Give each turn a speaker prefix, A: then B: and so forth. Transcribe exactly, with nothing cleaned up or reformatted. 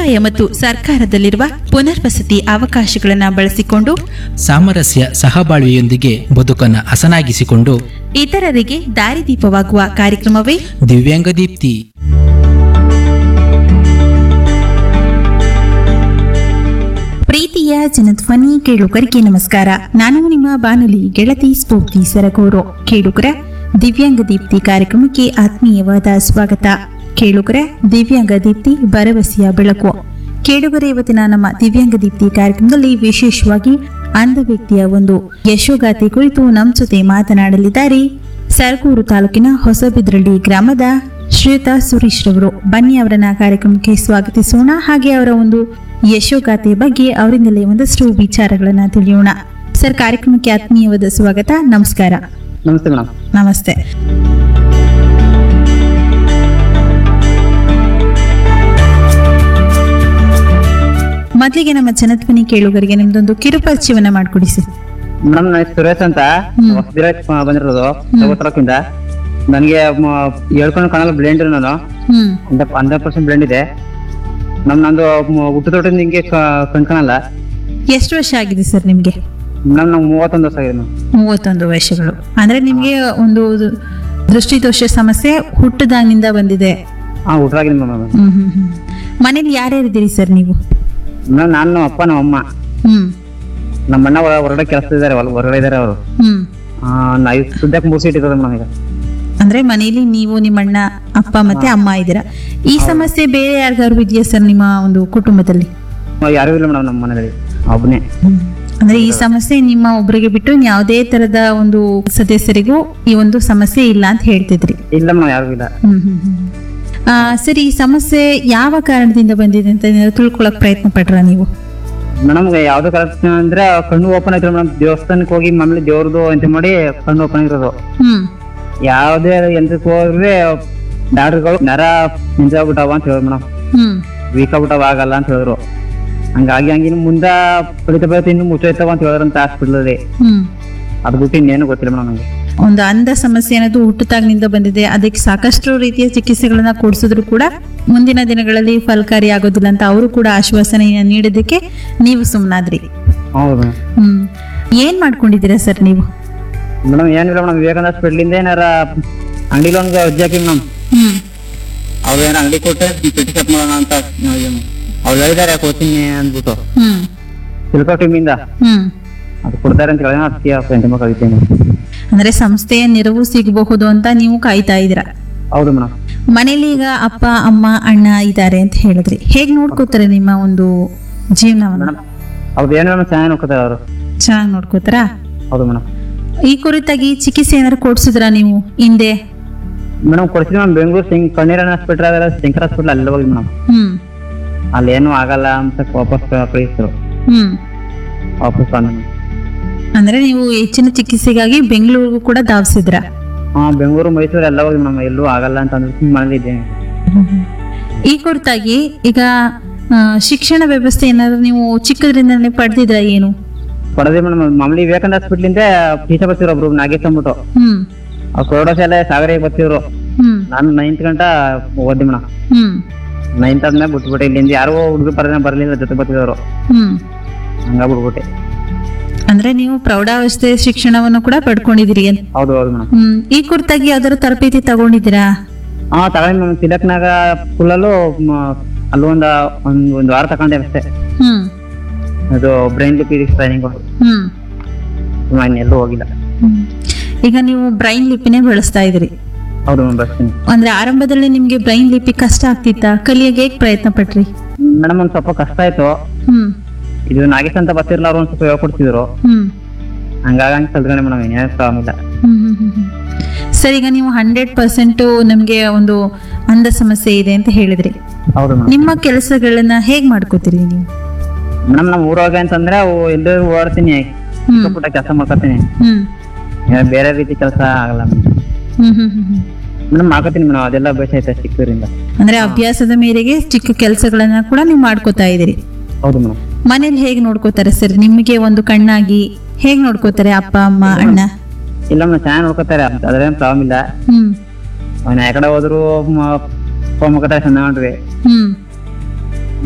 A: ಸಮುದಾಯ ಮತ್ತು ಸರ್ಕಾರದಲ್ಲಿರುವ ಪುನರ್ವಸತಿ ಅವಕಾಶಗಳನ್ನು ಬಳಸಿಕೊಂಡು
B: ಸಾಮರಸ್ಯ ಸಹಬಾಳ್ವೆಯೊಂದಿಗೆ ಬದುಕನ್ನು ಹಸನಾಗಿಸಿಕೊಂಡು
A: ಇತರರಿಗೆ ದಾರಿದೀಪವಾಗುವ ಕಾರ್ಯಕ್ರಮವೇ
B: ದಿವ್ಯಾಂಗ ದೀಪ್ತಿ.
A: ಪ್ರೀತಿಯ ಜನಧ್ವನಿ ಕೇಳುಗರಿಗೆ ನಮಸ್ಕಾರ. ನಾನು ನಿಮ್ಮ ಬಾನುಲಿ ಗೆಳತಿ ಸ್ಫೂರ್ತಿ ಸರಗೂರು. ಕೇಳುಗರ ದಿವ್ಯಾಂಗ ದೀಪ್ತಿ ಕಾರ್ಯಕ್ರಮಕ್ಕೆ ಆತ್ಮೀಯವಾದ ಸ್ವಾಗತ. ಕೇಳುಗರ ದಿವ್ಯಾಂಗ ದೀಪ್ತಿ ಭರವಸೆಯ ಬೆಳಕು. ಕೇಳುಗರ ಇವತ್ತಿನ ನಮ್ಮ ದಿವ್ಯಾಂಗ ದೀಪ್ತಿ ಕಾರ್ಯಕ್ರಮದಲ್ಲಿ ವಿಶೇಷವಾಗಿ ಅಂಧ ವ್ಯಕ್ತಿಯ ಒಂದು ಯಶೋಗಾಥೆ ಕುರಿತು ನಮ್ಮ ಜೊತೆ ಮಾತನಾಡಲಿದ್ದಾರೆ ಸರಗೂರು ತಾಲೂಕಿನ ಹೊಸಬಿದ್ರಳ್ಳಿ ಗ್ರಾಮದ ಶ್ರೀಯುತ ಸುರೇಶ್ ರವರು. ಬನ್ನಿ ಅವರನ್ನ ಕಾರ್ಯಕ್ರಮಕ್ಕೆ ಸ್ವಾಗತಿಸೋಣ. ಹಾಗೆ ಅವರ ಒಂದು ಯಶೋಗಾಥೆ ಬಗ್ಗೆ ಅವರಿಂದಲೇ ಒಂದಷ್ಟು ವಿಚಾರಗಳನ್ನ ತಿಳಿಯೋಣ. ಸರ್, ಕಾರ್ಯಕ್ರಮಕ್ಕೆ ಆತ್ಮೀಯವಾದ ಸ್ವಾಗತ. ನಮಸ್ಕಾರ.
C: ನಮಸ್ತೆ ಮೇಡಮ್.
A: ನಮಸ್ತೆ. ಮೊದಲಿಗೆ ನಮ್ಮ ಜನಧ್ವನಿ ಕೇಳುಗರಿಗೆ ನಿಮ್ದೊಂದು ಕಿರುಪರಿಚಯವನ್ನ ಮಾಡಿಕೊಡಿ ಸರ್.
C: ಮೇಡಮ್, ನಾನು ಸುರೇಶ್ ಅಂತ ಹೊಸದಿರಾಕ್ ಬಂದಿರೋದು ತಾಲೂಕಿಂದ. ನನಗೆ ಹೇಳ್ಕೊಂಡು ಕಾಣಲ್ಲ, ಬ್ಲೈಂಡ್ ನಾನು.
A: ಹ್ಮ್
C: ಹಂಡ್ರೆಡ್ ಪರ್ಸೆಂಟ್ ಬ್ಲೈಂಡ್ ಇದೆ. ನಮ್ ನಂದು ಹುಟ್ಟುತೋಟದಿಂದ ಹಿಂಗೆ ಕಣ್ಕಾಣಲ್ಲ.
A: ಎಷ್ಟು ವರ್ಷ ಆಗಿದೆ ಸರ್ ನಿಮ್ಗೆ?
C: ಮೇಡಮ್, ನಮ್ಗೆ ಮೂವತ್ತೊಂದು ವರ್ಷ ಆಗಿದೆ.
A: ಮೂವತ್ತೊಂದು ವರ್ಷಗಳು ಅಂದ್ರೆ ನಿಮ್ಗೆ ಒಂದು ದೃಷ್ಟಿದೋಷ ಸಮಸ್ಯೆ ಹುಟ್ಟದಾಗಿನಿಂದ ಬಂದಿದೆ.
C: ಹಾ, ಹುಟ್ಟದಾಗಿದೆ ಮೇಡಮ್.
A: ಹ್ಮ್ ಹ್ಮ್ ಹ್ಮ್ ಮನೇಲಿ ಯಾರ್ಯಾರಿದ್ದೀರಿ ಸರ್ ನೀವು?
C: ಮೇಡಮ್, ನಾನು ಅಪ್ಪ ನಮ್ಮ ಅಮ್ಮ.
A: ಹ್ಮ್
C: ನಮ್ಮ ಅಣ್ಣ ಹೊರಗಡೆ ಕೆಲಸ ಇದಾರೆ, ಹೊರಗಡೆ ಇದಾರೆ ಅವರು.
A: ಹ್ಮ್
C: ನಾವು ಸದ್ಯಕ್ಕೆ ಮೂರು ಸೀಟ್ ಇರೋದು ಮೇಡಮ್. ಈಗ
A: ಅಂದ್ರೆ ಮನೇಲಿ ನೀವು, ನಿಮ್ಮ ಅಣ್ಣ, ಅಪ್ಪ ಮತ್ತೆ ಅಮ್ಮ ಇದ್ದೀರಾ. ಈ ಸಮಸ್ಯೆ ಬೇರೆ ಯಾರಿಗಾರು ಇದೆಯಾ ಸರ್ ನಿಮ್ಮ ಒಂದು ಕುಟುಂಬದಲ್ಲಿ?
C: ಯಾರು ಇಲ್ಲ ಮೇಡಮ್, ನಮ್ಮ ಮನೆಯಲ್ಲಿ ಒಬ್ಬನೇ.
A: ಅಂದ್ರೆ ಈ ಸಮಸ್ಯೆ ನಿಮ್ಮ ಒಬ್ಬರಿಗೆ ಬಿಟ್ಟು ಯಾವುದೇ ತರದ ಒಂದು ಸದಸ್ಯರಿಗೂ ಈ ಒಂದು ಸಮಸ್ಯೆ ಇಲ್ಲ ಅಂತ ಹೇಳ್ತಿದ್ರಿ?
C: ಇಲ್ಲ ಮೇಡಮ್, ಯಾರು ಇಲ್ಲ.
A: ಹ್ಮ್ ಹ್ಮ್ ಹ್ಮ್ ಆ ಸರಿ, ಈ ಸಮಸ್ಯೆ ಯಾವ ಕಾರಣದಿಂದ ಬಂದಿದೆ ಅಂತ ಏನಾದ್ರು ತಿಳ್ಕೊಳಕ್ ಪ್ರಯತ್ನ ಪಟ್ರ ನೀವು?
C: ಮೇಡಮ್, ಯಾವ್ದು ಕರೆಕ್ಟ್ ಅಂದ್ರೆ ಕಣ್ಣು ಓಪನ್ ಆಯ್ತು ಮೇಡಮ್. ದೇವಸ್ಥಾನಕ್ಕೆ ಹೋಗಿ ಮಾಮೂಲಿ ದೇವ್ರದ್ದು ಅಂತ ಮಾಡಿ ಕಣ್ಣು ಓಪನ್ ಆಗಿರೋದು.
A: ಹ್ಮ್
C: ಯಾವ್ದೇ ಯಂತ್ರಕ್ಕೆ ಹೋದ್ರೆ ಡಾಕ್ಟರ್ಗಳು ನರ ನಿಂತಾಗ್ಬಿಟ್ಟಾವ ಅಂತ ಹೇಳಿದ್ರು ಮೇಡಮ್.
A: ಹ್ಮ್
C: ವೀಕ್ ಆಗ್ಬಿಟ್ಟಾವ, ಆಗಲ್ಲ ಅಂತ ಹೇಳಿದ್ರು. ಹಂಗಾಗಿ ಹಂಗಿನ್ ಮುಂದ ಪಡಿತ ಬರುತ್ತೆ, ಇನ್ನು ಮುಚ್ಚೈತಾವ ಅಂತ ಹೇಳಿದ್ರಂತ ಹಾಸ್ಪಿಟಲ್ ಅಲ್ಲಿ.
A: ಹ್ಮ್
C: ಅದ್ ಬಿಟ್ಟು ಇನ್ನೇನು ಗೊತ್ತಿಲ್ಲ ಮೇಡಮ್ ನಂಗೆ.
A: ಒಂದು ಅಂಧ ಸಮಸ್ಯೆ ಅನ್ನೋದು ಹುಟ್ಟುತ್ತಾಗಿನಿಂದ ಬಂದಿದೆ. ಅದಕ್ಕೆ ಸಾಕಷ್ಟು ರೀತಿಯ ಚಿಕಿತ್ಸೆಗಳನ್ನ ಕೊಡಿಸಿದ್ರು ಕೂಡ ಮುಂದಿನ ದಿನಗಳಲ್ಲಿ ಫಲಕಾರಿ ಆಗೋದಿಲ್ಲ ಅಂತ ಅವರು ಕೂಡ ಆಶ್ವಾಸನೆಯನ್ನ ನೀಡಿದ್ದಕ್ಕೆ ನೀವು ಸುಮ್ಮನಾದ್ರಿ.
C: ಹೌದು
A: ಹ್ಮ್ ಏನ್ ಮಾಡ್ಕೊಂಡಿದ್ದೀರಾ ಸರ್ ನೀವು?
C: ಮೇಡಮ್, ಏನಿಲ್ಲ ಮೇಡಮ್, ವಿವೇಕಾನಂದ ಹಾಸ್ಪಿಟಲ್ ಇಂದ ಏನಾರ ಅಂಗಡಿಲಿ ಒಂದು ಅರ್ಜಿ ಹಾಕಿ ಮೇಡಮ್.
A: ಹ್ಮ್
C: ಅವ್ರು ಏನ ಅಂಗಡಿ ಕೊಟ್ಟೆ ಪೆಟ್ಟಿ ಶಾಪ್ ಮಾಡೋಣ ಅಂತ ಅವ್ರು ಹೇಳಿದಾರೆ, ಕೊಡ್ತೀನಿ ಅಂದ್ಬಿಟ್ಟು
A: ಹ್ಮ್
C: ಸಿಲ್ಕಾ ಟೀಮಿಂದ
A: ಹ್ಮ್
C: ಅದು ಕೊಡ್ತಾರೆ ಅಂತ ಹೇಳಿ ಅದಕ್ಕೆ ಕಳಿತೀನಿ.
A: ಅಂದ್ರೆ ಸಂಸ್ಥೆಯ ನೆರವು ಸಿಗಬಹುದು ಅಂತ ನೀವು ಕಾಯ್ತಾ ಇದ್ದೀರಾ?
C: ಹೌದು ಮೇಡಮ್.
A: ಮನೇಲಿ ಈಗ ಅಪ್ಪ, ಅಮ್ಮ, ಅಣ್ಣ ಇದ್ದಾರೆ ಅಂತ ಹೇಳಿದ್ರಿ. ಹೇಗ್ ನೋಡ್ಕೋತಾರೆ ನಿಮ್ಮ ಒಂದು ಜೀವನವನ್ನ?
C: ಅವ್ರು ಏನು ಮೇಡಮ್, ಚೆನ್ನಾಗಿ ನೋಡ್ಕೋತಾರೆ ಅವರು.
A: ಚೆನ್ನಾಗಿ ನೋಡ್ಕೋತಾರಾ?
C: ಹೌದು ಮೇಡಮ್.
A: ಈ ಕುರಿತಾಗಿ ಚಿಕಿತ್ಸೆ ಏನಾದ್ರು ಕೊಡ್ಸಿದ್ರಾ ನೀವು ಹಿಂದೆ?
C: ಮೇಡಮ್, ಕೊಡ್ತೀನಿ ಮೇಡಮ್. ಬೆಂಗಳೂರು ಸಿಂಗ್ ಕಣ್ಣೀರನ್ ಹಾಸ್ಪಿಟಲ್ ಆಗಲ್ಲ, ಶಂಕರ್ ಹಾಸ್ಪಿಟಲ್ ಅಲ್ಲಿ ಹೋಗಿ ಮೇಡಮ್.
A: ಹ್ಮ್
C: ಅಲ್ಲಿ ಏನು ಆಗಲ್ಲ ಅಂತ ವಾಪಸ್ ಕಳಿಸಿದ್ರು.
A: ಹ್ಮ್
C: ವಾಪಸ್ ಬಂದ.
A: ಅಂದ್ರೆ ನೀವು ಹೆಚ್ಚಿನ ಚಿಕಿತ್ಸೆಗಾಗಿ ಬೆಂಗಳೂರಿಗೂ ಕೂಡ ಧಾವಿಸಿದ್ರ?
C: ಹಾ, ಬೆಂಗಳೂರು, ಮೈಸೂರು ಎಲ್ಲ ಹೋಗಿ ಮೇಡಮ್. ಎಲ್ಲೂ ಆಗಲ್ಲ ಅಂತ ಅಂದ್ರೆ ಮನೇಲಿದ್ದೇನೆ.
A: ಈ ಕುರಿತಾಗಿ ಈಗ ಆ, ಶಿಕ್ಷಣ ವ್ಯವಸ್ಥೆ ಏನಾದ್ರು ನೀವು ಚಿಕ್ಕದ್ರಿಂದಲೇ ಪಡೆದಿದ್ರ ಏನು?
C: ಪಡೆದಿ ಮೇಡಮ್. ಮಾಮೂಲಿ ವಿವೇಕಾನಂದ ಹಾಸ್ಪಿಟಲ್ ಇಂದ ಟೀಚರ್ ಬರ್ತಿದ್ರು ಒಬ್ರು, ನಾಗೇಶ್ ಅಂದ್ಬಿಟ್ಟು.
A: ಹ್ಮ್
C: ಅವ್ರು ಕೊರೋಡಾ ಶಾಲೆ ಸಾಗರಿಗೆ ಬರ್ತಿದ್ರು.
A: ಹ್ಮ್
C: ನಾನು ನೈನ್ತ್ ಗಂಟ ಓದಿ ಮೇಡಮ್.
A: ಹ್ಮ್
C: ನೈನ್ತ್ ಆದ್ಮೇಲೆ ಬಿಟ್ಬಿಟ್ಟೆ. ಇಲ್ಲಿಂದ ಯಾರೋ ಹುಡುಗರು ಪರ ಬರ್ಲಿಲ್ಲ, ಜೊತೆ ಬರ್ತಿದ್ರು.
A: ಹ್ಮ್
C: ಹಂಗ ಬಿಟ್ಬಿಟ್ಟೆ.
A: ಅಂದ್ರೆ ನೀವು ಪ್ರೌಢಾವಸ್ಥೆ ಶಿಕ್ಷಣವನ್ನು ಕೂಡ ಪಡ್ಕೊಂಡಿದ್ದೀರಿ ಅಂತ?
C: ಹೌದು ಹೌದು ಮೇಡಮ್.
A: ಹ್ಮ್ ಈ ಕುರಿತಾಗಿ ಯಾವ್ದಾದ್ರು ತರಬೇತಿ ತಗೊಂಡಿದ್ದೀರಾ?
C: ಹಾ, ತಗೊಂಡಿ ಮೇಡಮ್. ತಿಲಕ್ನಾಗ ಸ್ಕೂಲಲ್ಲೂ ಅಲ್ಲೂ ಒಂದ ಒಂದ್ ಒಂದ್ ವಾರ ತಗೊಂಡೆ ಅಷ್ಟೇ.
A: ಹ್ಮ್
C: ಅದು ಬ್ರೈನ್ ಲಿಪಿಡಿಕ್ಸ್ ಟ್ರೈನಿಂಗ್.
A: ಹ್ಮ್
C: ಎಲ್ಲೂ ಹೋಗಿಲ್ಲ.
A: ಈಗ ನೀವು ಬ್ರೈನ್ ಲಿಪಿನೇ ಬಳಸ್ತಾ ಇದ್ರಿ?
C: ಹೌದು ಮೇಡಮ್, ಬರ್ತೀನಿ.
A: ಅಂದ್ರೆ ಆರಂಭದಲ್ಲಿ ನಿಮ್ಗೆ ಬ್ರೈನ್ ಲಿಪಿ ಕಷ್ಟ ಆಗ್ತಿತ್ತಾ? ಕಲಿಯಕ್ಕೆ ಹೇಗ್ ಪ್ರಯತ್ನ ಪಟ್ರಿ?
C: ಮೇಡಮ್, ಒಂದ್ ಸ್ವಲ್ಪ ಕಷ್ಟ ಆಯ್ತು.
A: ಹ್ಮ್
C: ಇದು ನಾಗೇಶ್ ಅಂತ ಬರ್ತಿರ್ಲ, ಅವ್ರು ಒಂದ್ ಸ್ವಲ್ಪ ಹೇಳ್ಕೊಡ್ತಿದ್ರು.
A: ಹ್ಮ್
C: ಹಂಗಾಗಿ ಹಂಗೆ ಕಲ್ತ್ಕೊಂಡೆ ಮೇಡಮ್. ಏನೇನು ಪ್ರಾಬ್ಲಮ್ ಇಲ್ಲ.
A: ಹ್ಮ್ ಹ್ಮ್ ಹ್ಮ್ ಹ್ಮ್ ಸರ್, ಈಗ ನೀವು ಹಂಡ್ರೆಡ್ ಪರ್ಸೆಂಟ್ ನಮ್ಗೆ ಒಂದು ಅಂಧ ಸಮಸ್ಯೆ ಇದೆ ಅಂತ ಹೇಳಿದ್ರಿ.
C: ಹೌದು ಮೇಡಮ್.
A: ನಿಮ್ಮ ಕೆಲಸಗಳನ್ನ ಹೇಗ್ ಮಾಡ್ಕೋತೀರಿ ನೀವು?
C: ಮೇಡಮ್, ನಮ್ ಊರೊಳಗೆ ಅಂತಂದ್ರೆ ಎಲ್ಲೂ ಓಡ್ತೀನಿ,
A: ಹ್ಮ್
C: ಪುಟ್ಟ ಕೆಲಸ ಮಾಡ್ಕೊತೀನಿ.
A: ಹ್ಮ್
C: ಏನ್ ಬೇರೆ ರೀತಿ ಕೆಲಸ ಆಗಲ್ಲ
A: ಹ್ಮ್ ಹ್ಮ್ ಹ್ಮ್ ಹ್ಮ್
C: ಮೇಡಮ್. ಮಾಡ್ಕೊತೀನಿ ಮೇಡಮ್, ಅದೆಲ್ಲ ಬೇಸ ಐತೆ ಚಿಕ್ಕದ್ರಿಂದ.
A: ಅಂದ್ರೆ ಅಭ್ಯಾಸದ ಮೇರೆಗೆ ಚಿಕ್ಕ ಕೆಲಸಗಳನ್ನ ಕೂಡ ನೀವು ಮಾಡ್ಕೋತಾ ಇದ್ದೀರಿ?
C: ಹೌದು ಮೇಡಮ್.
A: ಮನೇಲಿ ಹೇಗ್ ನೋಡ್ಕೋತಾರೆ ಸರ್ ನಿಮಗೆ ಒಂದು ಕಣ್ಣಾಗಿ? ಹೇಗ್ ನೋಡ್ಕೋತಾರೆ ಅಪ್ಪ, ಅಮ್ಮ, ಅಣ್ಣ?
C: ಇಲ್ಲ ಮೇಡಮ್, ಚೆನ್ನಾಗಿ ನೋಡ್ಕೊತಾರೆ, ಅದ್ರೇನ್ ಪ್ರಾಬ್ಲಮ್ ಇಲ್ಲ.
A: ಹ್ಮ್
C: ಅವ್ನ ಯಾಕಡೆ ಹೋದ್ರು ಫೋನ್ ಮಾಡ್ಕೊತಾರೆ, ಚೆನ್ನಾಗಿ ನೋಡ್ರಿ.
A: ಹ್ಮ್